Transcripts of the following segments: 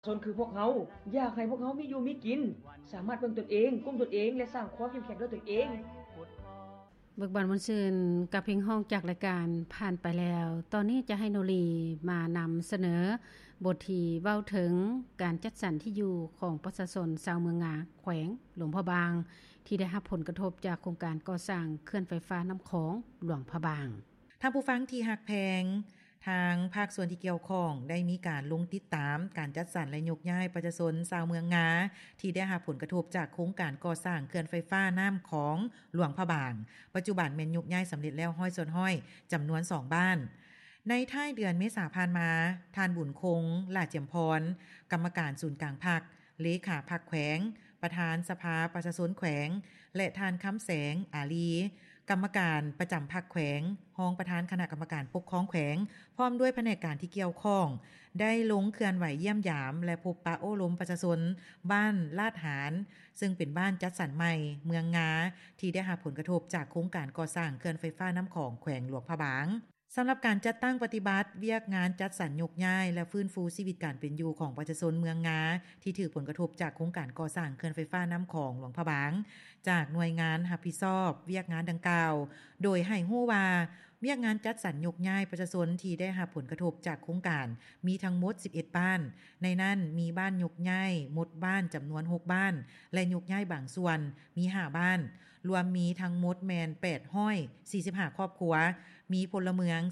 ชนคือพวกเฮาอยากให้พวกเฮามีอยู่มีกินสามารถเบิ่งตนเองกุมตนเองและสร้างความเข้มแข็งด้วยตนเองเบิกบานมนซืนกับเพลงห้องจากรายการผ่านไปแล้ว ตอนนี้จะให้โนรีมานำเสนอบทที่เว้าถึงการจัดสรรที่อยู่ของประชาชนชาวเมืองงาแขวงหลวงพระบางที่ได้รับผลกระทบจากโครงการก่อสร้างเขื่อนไฟฟ้าน้ำของหลวงพระบางท่านผู้ฟังที่หักแพงทางภาคส่วนที่เกี่ยวข้องได้มีการลงติดตามการจัดสรรและยกย้ายประชาชนชาวเมืองงาที่ได้รับผลกระทบจากโครงการก่อสร้างเขื่อนไฟฟ้าน้ำของหลวงพระบางปัจจุบันแม่นยกย้ายสำเร็จแล้วห้อยส่วนห้อยจำนวน2บ้านในท้ายเดือนเมษายนผ่านมาท่านบุญคงลาเจียมพรกรรมการศูนย์กลางภาคเลขาพรรคแขวงประธานสภาประชาชนแขวงและท่านคำแสงอาลีกรรมการประจำพรรคแขวงรองประธานคณะกรรมการปกครองแขวงพร้อมด้วยแผนกการที่เกี่ยวข้องได้ลงเคลื่อนไหวเยี่ยมยามและพบปะโอ้ล้มประชาชนบ้านลาดหารซึ่งเป็นบ้านจัดสรรใหม่เมืองงาที่ได้รับผลกระทบจากโครงการก่อสร้างเขื่อนไฟฟ้าน้ำของแขวงหลวงพระบางสำหรับการจัดตั้งปฏิบัติเวียกงานจัดสรรยกย้ายและฟื้นฟูชีวิตการเป็นอยู่ของประชาชนเมืองงาที่ถือผลกระทบจากโครงการก่อสร้างเขื่อนไฟฟ้าน้ำของหลวงพระบางจากหน่วยงานรับผิดชอบเวียกงานดังกล่าวโดยให้ฮู้ว่าเวียกงานจัดสรรยกย้ายประชาชนที่ได้รับผลกระทบจากโครงการมีทั้งหมด11บ้านในนั้นมีบ้านยกย้ายหมดบ้านจำนวน6บ้านและยกย้ายบางส่วนมี5บ้านรวมมีทั้งหมดแมน845ครอบครัวมีพลเมือง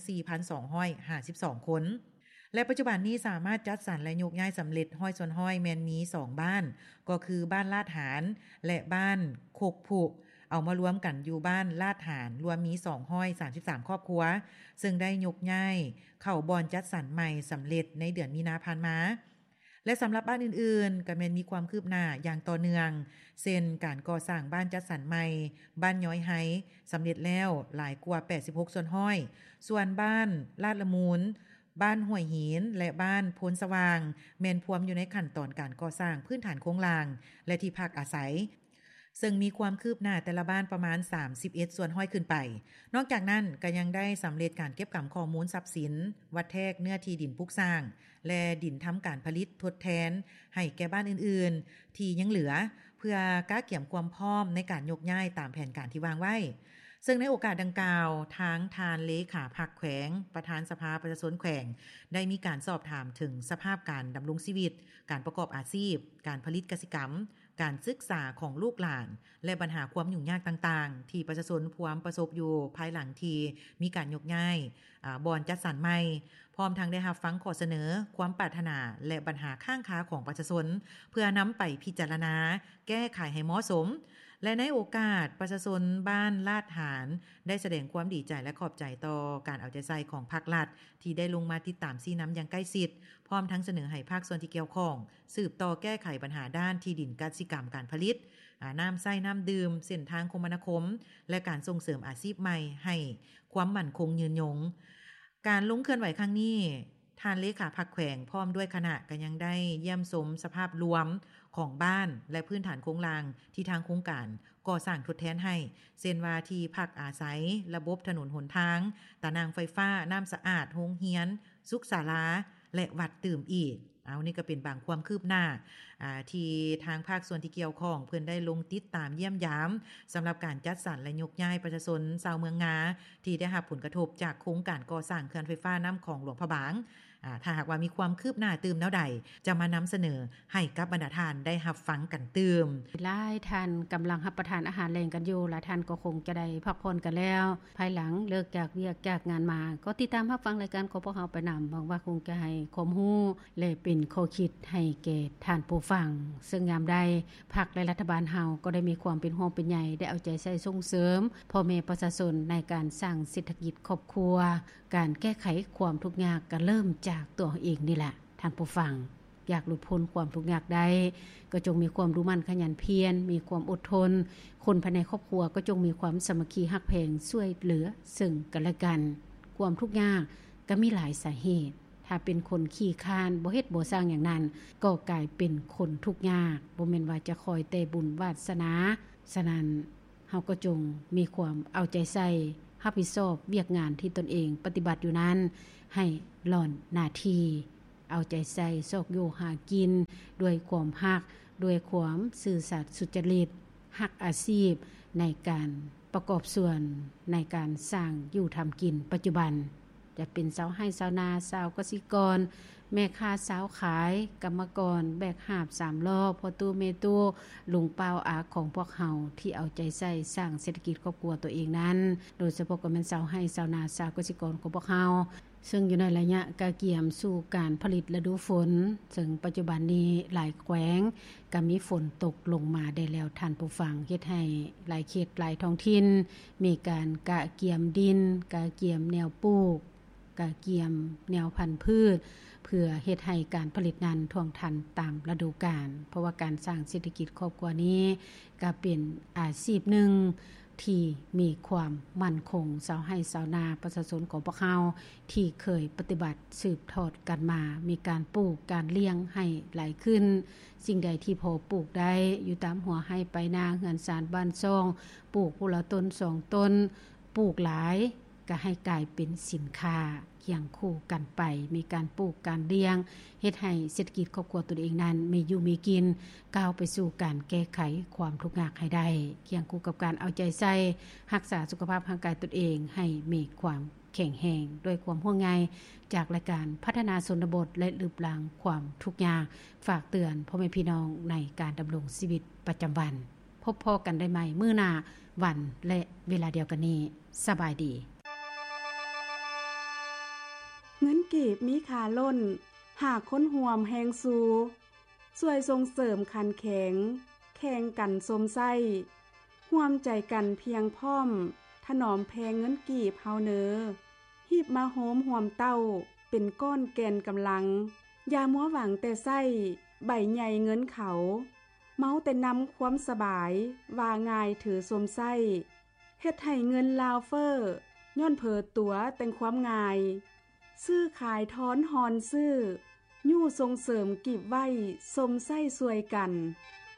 4,252 คนและปัจจุบันนี้สามารถจัดสรรและยกย้ายสำเร็จห้อยส่วนห้อยแมนมี2บ้านก็คือบ้านลาดหารและบ้านโคกผุเอามารวมกันอยู่บ้านลาดหารรวมมี233ครอบครัวซึ่งได้ยกย้ายเข้าบอนจัดสรรใหม่สำเร็จในเดือนมีนาคมผ่านมาและสำหรับบ้านอื่นๆก็แม้นมีความคืบหน้าอย่างต่อเนื่องเช่นการก่อสร้างบ้านจัดสรรใหม่บ้านย้อยไฮสำเร็จแล้วหลายกว่า86ส่วนห้อยส่วนบ้านลาดละมูลบ้านห้วยหินและบ้านโพนสว่างแม่นพวมอยู่ในขั้นตอนการก่อสร้างพื้นฐานโครงล่างและที่พักอาศัยซึ่งมีความคืบหน้าแต่ละบ้านประมาณ31ส่วนห้อยขึ้นไปนอกจากนั้นก็ยังได้สำเร็จการเก็บกำข้อมูลทรัพย์สินวัดแทกเนื้อที่ดินปลูกสร้างและดินทำการผลิตทดแทนให้แก่บ้านอื่นๆที่ยังเหลือเพื่อก้าเกี่ยมความพร้อมในการยกย้ายตามแผนการที่วางไว้ซึ่งในโอกาสดังกล่าวทางทานเลขาพรรคแขวงประธานสภาประชาชนแขวงได้มีการสอบถามถึงสภาพการดำรงชีวิตการประกอบอาชีพการผลิตกสิกรรมการศึกษาของลูกหลานและปัญหาความยุ่งยากต่างๆที่ประชาชนพวมประสบอยู่ภายหลังที่มีการยกย้ายบอนจัดสรรใหม่พร้อมทั้งได้รับฟังข้อเสนอความปรารถนาและปัญหาข้างค้าของประชาชนเพื่อนำไปพิจารณาแก้ไขให้เหมาะสมและในโอกาสประชาชนบ้านลาดหารได้แสดงความดีใจและขอบใจต่อการเอาใจใส่ของภาครัฐที่ได้ลงมาติดตามซีน้ำอย่างใกล้ชิดพร้อมทั้งเสนอให้ภาคส่วนที่เกี่ยวข้องสืบต่อแก้ไขปัญหาด้านที่ดินกสิกรรมการผลิตน้ำใช้น้ำดื่มเส้นทางคมนาคมและการส่งเสริมอาชีพใหม่ให้ความมั่นคงยืนยงการลงเคลื่อนไหวครั้งนี้ท่านเลขาพรรคแขวงพร้อมด้วยคณะก็ยังได้เยี่ยมชมสภาพรวมของบ้านและพื้นฐานโครงล่างที่ทางโครงการก่อสร้างทดแทนให้เช่นว่าที่พักอาศัยระบบถนนหนทางตานางไฟฟ้าน้ำสะอาดโรงเรียนสุขศาลาและวัดตื่มอีกนี่ก็เป็นบางความคืบหน้าที่ทางภาคส่วนที่เกี่ยวข้องเพิ่นได้ลงติดตามเยี่ยมยามสำหรับการจัดสรรและยกย้ายประชาชนชาวเมืองงาที่ได้รับผลกระทบจากโครงการก่อสร้างเขื่อนไฟฟ้าน้ำของหลวงพระบางถ้าหากว่ามีความคืบหน้าตื่มแนวใดจะมานำเสนอให้กับบรรดาท่านได้รับฟังกันตื่มหลายท่านกำลังรับประทานอาหารแรงกันอยู่และท่านก็คงจะได้พักผ่อนกันแล้วภายหลังเลิกจากเวียกจากงานมาก็ติดตามรับฟังรายการของพวกเราไปนำหวังว่าคงจะให้ความรู้และเป็นข้อคิดให้แก่ท่านผู้ฟังซึ่งยามใดพรรคและรัฐบาลเฮาก็ได้มีความเป็นห่วงเป็นใยได้เอาใจใส่ส่งเสริมพ่อแม่ประชาชนในการสร้างเศรษฐกิจครอบครัวการแก้ไขความทุกข์ยากก็เริ่มจากตัวเองนี่แหละท่านผู้ฟังอยากหลุดพ้นความทุกข์ยากได้ก็จงมีความรู้มั่นขยันเพียรมีความอดทนคนภายในครอบครัวก็จงมีความสามัคคีฮักแพงช่วยเหลือซึ่งกันและกันความทุกข์ยากก็มีหลายสาเหตุถ้าเป็นคนขี้คร้านบ่เฮ็ดบ่สร้างอย่างนั้นก็กลายเป็นคนทุกข์ยากบ่แม่นว่าจะคอยแต่บุญวาสนาฉะนั้นเฮาก็จงมีความเอาใจใส่รับผิดชอบเวียกงานที่ตนเองปฏิบัติอยู่นั้นให้หล่อนหน้าที่เอาใจใส่ซอกอยู่หากินด้วยความฮักด้วยความซื่อสัตย์สุจริตฮักอาชีพในการประกอบส่วนในการสร้างอยู่ทำกินปัจจุบันจะเป็นชาวไร่ชาวนาชาวเกษตรกรแม่ค้าสาวขายกรรมกรแบกหาบ3ล้อพ่อตู้แม่ตู้ลุงเปาอาของพวกเฮาที่เอาใจใส่สร้างเศรษฐกิจครอบครัวตัวเองนั้นโดยเฉพาะก็เป็นชาวไร่ชาวนาชาวเกษตรกรของพวกเฮาซึ่งอยู่ในระยะกะเกียมสู่การผลิตฤดูฝนซึ่งปัจจุบันนี้หลายแขวงก็มีฝนตกลงมาได้แล้วท่านผู้ฟังเฮ็ดให้หลายเขตหลายท้องถิ่นมีการกะเกียมดินกะเกียมแนวปลูกกะเกียมแนวพันธุ์พืชเพื่อเฮ็ดให้การผลิตนั้นท่วงทันตามฤดูกาลเพราะว่าการสร้างเศรษฐกิจครอบครัวนี้ก็เป็นอาชีพหนึ่งที่มีความมั่นคงชาวไร่ชาวนาประชาชนของพวกเราที่เคยปฏิบัติสืบทอดกันมามีการปลูกการเลี้ยงให้หลายขึ้นสิ่งใดที่พอปลูกได้อยู่ตามหัวไร่ไปนาเฮือนศาลบ้านซ่องปลูกผู้ละต้น2ต้นปลูกหลายก็ให้กลายเป็นสินค้าเคียงคู่กันไปมีการปลูกการเลี้ยงเฮ็ดให้เศรษฐกิจครอบครัวตัวเองนั้นมีอยู่มีกินก้าวไปสู่การแก้ไขความทุกข์ยากให้ได้เคียงคู่กับการเอาใจใส่รักษาสุขภาพร่างกายตัวเองให้มีความแข็งแรงด้วยความห่วงใยจากรายการพัฒนาชนบทและลืบล้างความทุกข์ยากฝากเตือนพ่อแม่พี่น้องในการดำรงชีวิตประจำวันพบพอกันได้ใหม่มื้อหน้าวันและเวลาเดียวกันนี้สบายดีเงินกีบมีค่าล้นหากคนห่วมแหงสูช่วยส่งเสริมขันแข็งแข่งกันสมไส้ห่วมใจกันเพียงพร้อมถนอมแพงเงินกีบเฮาเนอหีบมาโหมห่วมเต้าเป็นก้อนแกนกำลังอย่ามัวหวังแต่ไส้ใบใหญ่เงินเขาเมาแต่นำความสบายว่าง่ายถือสมไส้เฮ็ดให้เงินลาวเฟอร์ย้อนเผอตัวแต่งความง่ายซื้อขายท้อนหอนซื้อยู่ส่งเสริมกีบไว้สมไส้สวยกัน